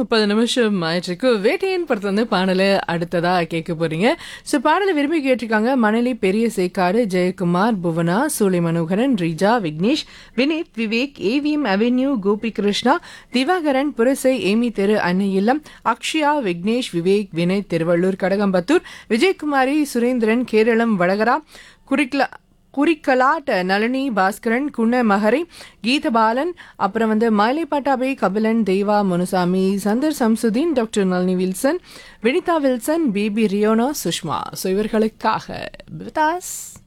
8:30 ஆயிட்டிருக்கு. வேட்டையின் படத்துல பாடலை அடுத்ததா கேட்க போறீங்க. ஸோ பாடலை விரும்பி கேட்டிருக்காங்க மணலி பெரிய சேக்காடு, ஜெயக்குமார், புவனா, சூலை Manoharan, Reeja, Vignesh, Vineeth, Vivek, AVM avenue, Gopi Krishna, Divakaran, Purasai, Amy தெரு, அன்னை இல்லம், அக்ஷயா, விக்னேஷ், விவேக், வினய், திருவள்ளூர், கடகம்பத்தூர், விஜயகுமாரி, சுரேந்திரன், கேரளம், வடகரா, குறிக்கலாட், நளினி, பாஸ்கரன், குன்ன மகரை, கீதபாலன், அப்புறம் மயிலை பட்டாபை, கபிலன், தேவா, Munusamy, Chandar Samsudeen, doctor Nalini Wilson, Vinitha Wilson, BP Riona, Sushma. So இவர்களுக்காக பிதாஸ்